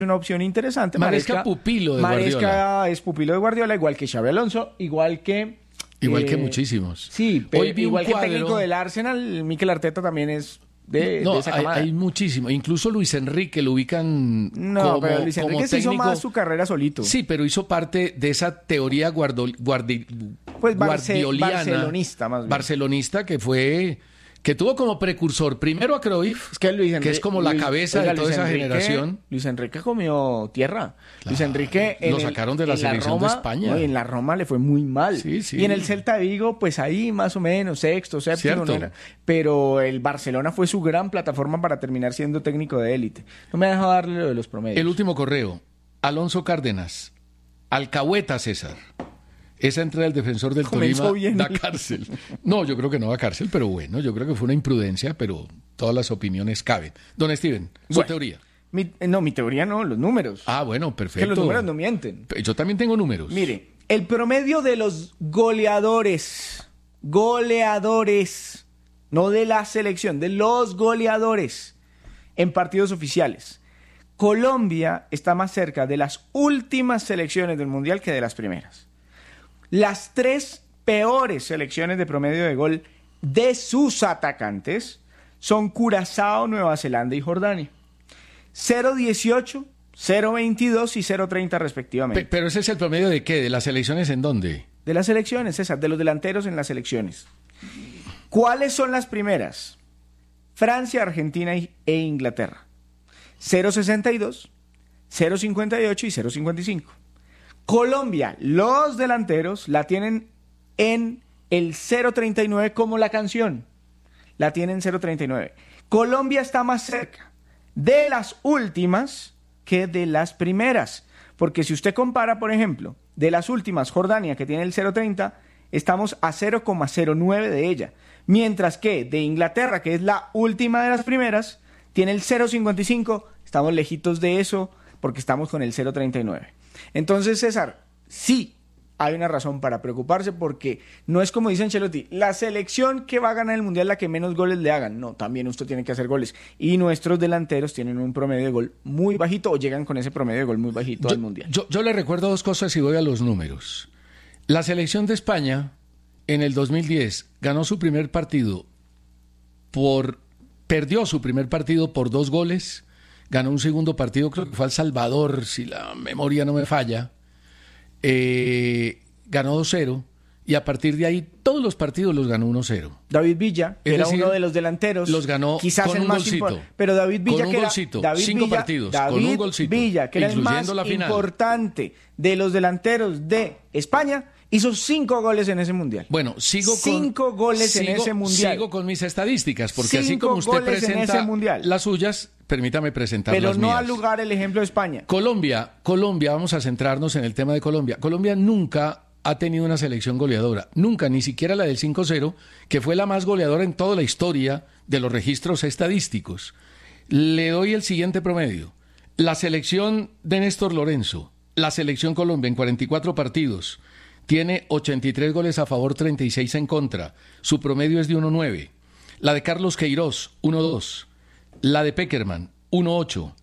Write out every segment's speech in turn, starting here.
una opción interesante. Maresca pupilo de Guardiola. Maresca es pupilo de Guardiola, igual que Xabi Alonso, igual que muchísimos. Sí, pero igual que el técnico del Arsenal, Mikel Arteta también es de esa camada. Hay muchísimo. Incluso Luis Enrique lo ubican pero Luis Enrique se hizo más su carrera solito. Sí, pero hizo parte de esa teoría guardioliana. Barcelonista, más bien. Barcelonista que tuvo como precursor primero a Cruyff, que es como la cabeza de toda esa generación. Luis Enrique comió tierra. Claro, Luis Enrique lo sacaron de la selección de España. En la Roma le fue muy mal. Sí. Y en el Celta de Vigo, pues ahí más o menos, sexto, séptimo. No era. Pero el Barcelona fue su gran plataforma para terminar siendo técnico de élite. No me ha dejado darle lo de los promedios. El último correo. Alonso Cárdenas. Alcahueta César. Esa entrada del defensor del Tolima da cárcel. No, yo creo que no da cárcel, pero bueno, yo creo que fue una imprudencia, pero todas las opiniones caben. Don Steven, su teoría. Mi teoría no, los números. Ah, bueno, perfecto. Que los números no mienten. Yo también tengo números. Mire, el promedio de los goleadores, no de la selección, de los goleadores en partidos oficiales. Colombia está más cerca de las últimas selecciones del Mundial que de las primeras. Las 3 peores selecciones de promedio de gol de sus atacantes son Curazao, Nueva Zelanda y Jordania. 0.18, 0.22 y 0.30 respectivamente. ¿Pero ese es el promedio de qué? ¿De las selecciones en dónde? De las selecciones, César, de los delanteros en las selecciones. ¿Cuáles son las primeras? Francia, Argentina e Inglaterra. 0.62, 0.58 y 0.55. Colombia, los delanteros la tienen en el 0.39 como la canción. La tienen 0.39. Colombia está más cerca de las últimas que de las primeras. Porque si usted compara, por ejemplo, de las últimas, Jordania, que tiene el 0.30, estamos a 0.09 de ella. Mientras que de Inglaterra, que es la última de las primeras, tiene el 0.55. Estamos lejitos de eso porque estamos con el 0.39. Entonces, César, sí hay una razón para preocuparse porque no es como dice Ancelotti, la selección que va a ganar el Mundial la que menos goles le hagan. No, también usted tiene que hacer goles. Y nuestros delanteros tienen un promedio de gol muy bajito o llegan con ese promedio de gol muy bajito al Mundial. Yo le recuerdo 2 cosas y voy a los números. La selección de España en el 2010 ganó su primer partido perdió su primer partido por 2 goles. Ganó un segundo partido, creo que fue al Salvador, si la memoria no me falla. Ganó 2-0 y a partir de ahí todos los partidos los ganó 1-0. David Villa, que era uno de los delanteros, los ganó quizás con el un más golcito. Pero David Villa, con un golcito, David 5 Villa, partidos, David con un golcito, Villa, que era el más importante de los delanteros de España, hizo 5 goles en ese Mundial. Bueno, sigo en ese Mundial. Sigo con mis estadísticas, porque así como usted presenta las suyas, permítame presentar pero las mías. Pero no al lugar el ejemplo de España. Colombia, vamos a centrarnos en el tema de Colombia. Colombia nunca ha tenido una selección goleadora. Nunca, ni siquiera la del 5-0, que fue la más goleadora en toda la historia de los registros estadísticos. Le doy el siguiente promedio. La selección de Néstor Lorenzo, la selección Colombia en 44 partidos, tiene 83 goles a favor, 36 en contra. Su promedio es de 1.9. La de Carlos Queiroz, 1.2. La de Peckerman, 1.8.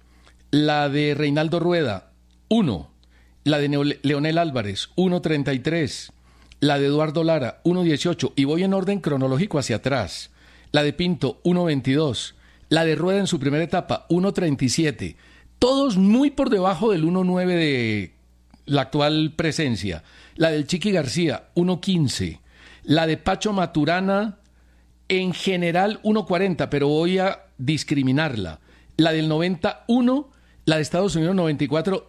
La de Reinaldo Rueda, 1. La de Leonel Álvarez, 1.33. La de Eduardo Lara, 1.18. Y voy en orden cronológico hacia atrás. La de Pinto, 1.22. La de Rueda en su primera etapa, 1.37. Todos muy por debajo del 1.9 de la actual presencia. La del Chiqui García, 1.15. La de Pacho Maturana, en general 1.40, pero voy a discriminarla. La del 91, la de Estados Unidos 94,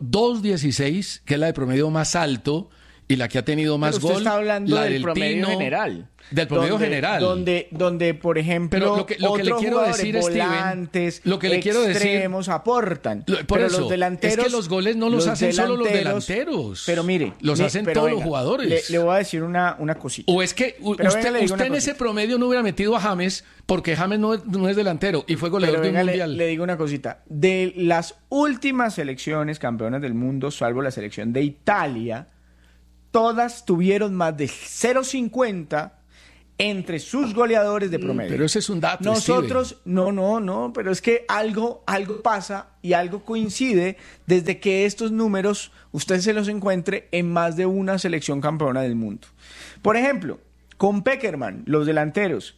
2.16, que es la de promedio más alto y la que ha tenido más gol. Está hablando la del promedio general. Del promedio general. Donde, por ejemplo, pero lo que le quiero decir, volantes, Steven, lo que le quiero extremos decir, aportan. Por eso, los delanteros, es que los goles no los hacen solo los delanteros. Pero mire, los hacen todos los jugadores. Le voy a decir una cosita. O es que usted en ese promedio no hubiera metido a James, porque James no es delantero y fue goleador de un mundial. Le digo una cosita. De las últimas selecciones campeonas del mundo, salvo la selección de Italia, todas tuvieron más de 0.50 entre sus goleadores de promedio. Pero ese es un dato, Nosotros, Steven. no, pero es que algo pasa y algo coincide desde que estos números usted se los encuentre en más de una selección campeona del mundo. Por ejemplo, con Pekerman, los delanteros,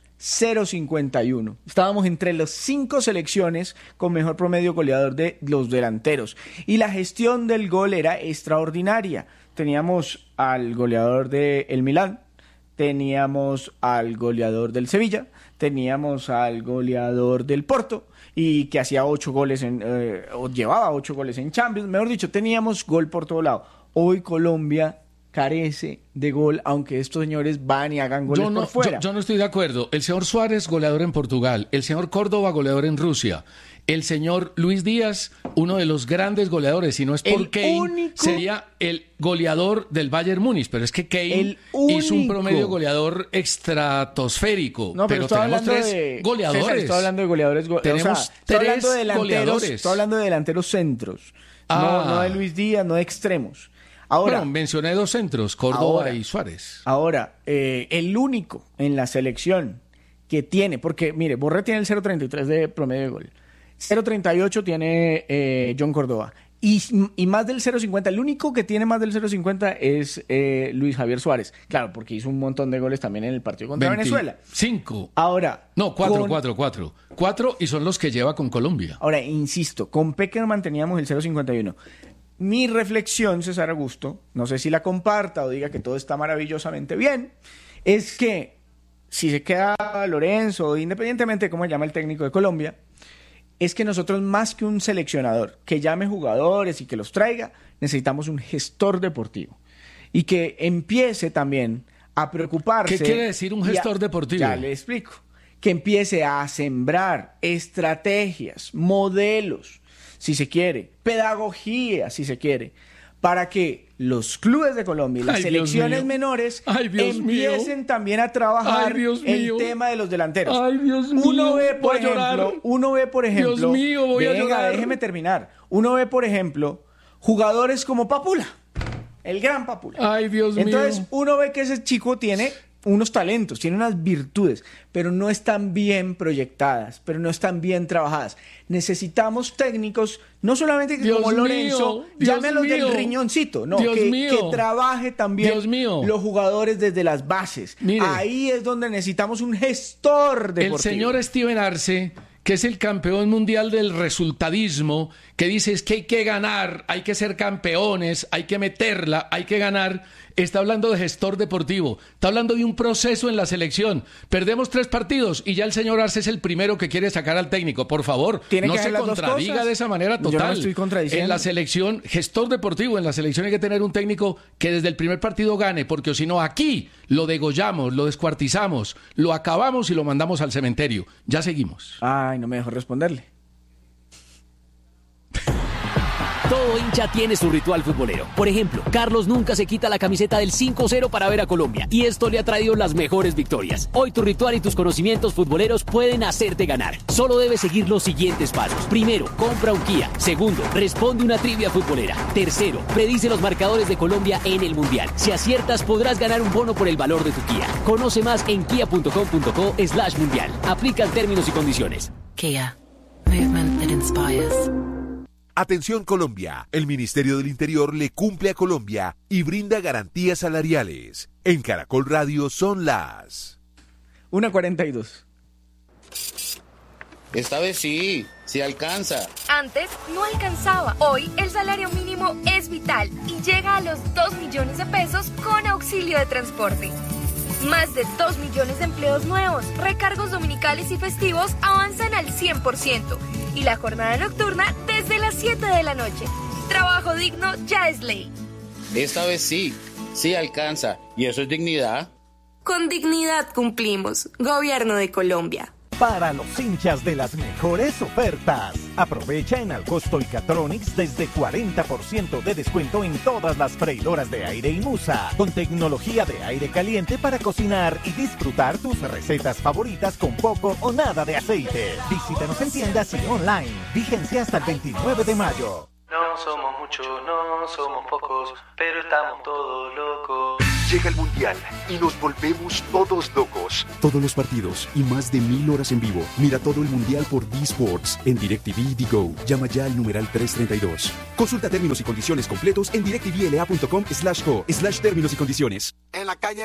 0.51. Estábamos entre las 5 selecciones con mejor promedio goleador de los delanteros. Y la gestión del gol era extraordinaria. Teníamos al goleador del Milán, teníamos al goleador del Sevilla, teníamos al goleador del Porto, y que hacía 8 goles o llevaba 8 goles en Champions. Mejor dicho, teníamos gol por todo lado. Hoy Colombia carece de gol, aunque estos señores van y hagan goles por fuera. Yo no estoy de acuerdo. El señor Suárez, goleador en Portugal. El señor Córdoba, goleador en Rusia. El señor Luis Díaz, uno de los grandes goleadores, si no es por Kane, sería el goleador del Bayern Múnich. Pero es que Kane hizo un promedio goleador estratosférico. No, pero tenemos 3 goleadores. César, estoy hablando de goleadores. Tenemos 3 goleadores. Estoy hablando de delanteros centros. No de Luis Díaz, no de extremos. Ahora, bueno, mencioné 2 centros, Córdoba y Suárez. Ahora, el único en la selección que tiene, porque mire, Borré tiene el 0.33 de promedio de gol, 0.38 tiene John Córdoba, y más del 0.50, el único que tiene más del 0.50 es Luis Javier Suárez. Claro, porque hizo un montón de goles también en el partido contra Venezuela. 5. Ahora. No, 4. 4 y son los que lleva con Colombia. Ahora, insisto, con Pekerman teníamos el 0.51. Mi reflexión, César Augusto, no sé si la comparta o diga que todo está maravillosamente bien, es que si se queda Lorenzo, independientemente de cómo se llama el técnico de Colombia, es que nosotros más que un seleccionador que llame jugadores y que los traiga, necesitamos un gestor deportivo y que empiece también a preocuparse. ¿Qué quiere decir un gestor deportivo? Ya le explico. Que empiece a sembrar estrategias, modelos, si se quiere, pedagogía, si se quiere, para que los clubes de Colombia y las selecciones menores empiecen también a trabajar el tema de los delanteros. Ay, Dios mío, uno ve, por ejemplo, Dios mío, voy a llorar. Déjeme terminar. Uno ve, por ejemplo, jugadores como Papula, el gran Papula. Ay, Dios mío. Entonces, uno ve que ese chico tiene unos talentos, tiene unas virtudes, pero no están bien proyectadas, pero no están bien trabajadas. Necesitamos técnicos, no solamente que como Lorenzo, llámelos del riñoncito, no, que trabaje también los jugadores desde las bases. Mire, ahí es donde necesitamos un gestor deportivo. El señor Steven Arce, que es el campeón mundial del resultadismo, que dice es que hay que ganar, hay que ser campeones, hay que meterla, hay que ganar, está hablando de gestor deportivo, está hablando de un proceso en la selección. Perdemos 3 partidos y ya el señor Arce es el primero que quiere sacar al técnico. Por favor, no se contradiga de esa manera total. Yo no me estoy contradiciendo. En la selección, gestor deportivo, en la selección hay que tener un técnico que desde el primer partido gane, porque si no aquí lo degollamos, lo descuartizamos, lo acabamos y lo mandamos al cementerio. Ya seguimos. Ay, no me dejó responderle. Todo hincha tiene su ritual futbolero. Por ejemplo, Carlos nunca se quita la camiseta del 5-0 para ver a Colombia, y esto le ha traído las mejores victorias. Hoy tu ritual y tus conocimientos futboleros pueden hacerte ganar. Solo debes seguir los siguientes pasos. Primero, compra un Kia. Segundo, responde una trivia futbolera. Tercero, predice los marcadores de Colombia en el Mundial. Si aciertas, podrás ganar un bono por el valor de tu Kia. Conoce más en kia.com.co/mundial. Aplican términos y condiciones. Kia. Movement that inspires. Atención Colombia, el Ministerio del Interior le cumple a Colombia y brinda garantías salariales. En Caracol Radio son las 1:42. Esta vez sí alcanza. Antes no alcanzaba. Hoy el salario mínimo es vital y llega a los 2 millones de pesos con auxilio de transporte. Más de 2 millones de empleos nuevos, recargos dominicales y festivos avanzan al 100%. Y la jornada nocturna desde las 7 de la noche. Trabajo digno ya es ley. Esta vez sí alcanza. ¿Y eso es dignidad? Con dignidad cumplimos. Gobierno de Colombia. Para los hinchas de las mejores ofertas. Aprovecha en Alcosto y Catronics desde 40% de descuento en todas las freidoras de aire y Musa, con tecnología de aire caliente para cocinar y disfrutar tus recetas favoritas con poco o nada de aceite. Visítanos en tiendas y online. Vigencia hasta el 29 de mayo. No somos muchos, no somos pocos, pero estamos todos locos. Llega el Mundial y nos volvemos todos locos. Todos los partidos y más de 1000 horas en vivo. Mira todo el Mundial por D-Sports en DirecTV y Go. Llama ya al numeral 332. Consulta términos y condiciones completos en directvla.com/co/términos y condiciones. En la calle